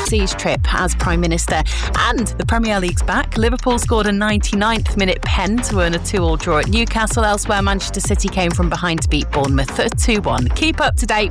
overseas trip as Prime Minister. And the Premier League's back. Liverpool scored a 99th minute pen to earn a 2-2 draw at Newcastle. Elsewhere, Manchester City came from behind to beat Bournemouth 2-1. Keep up to date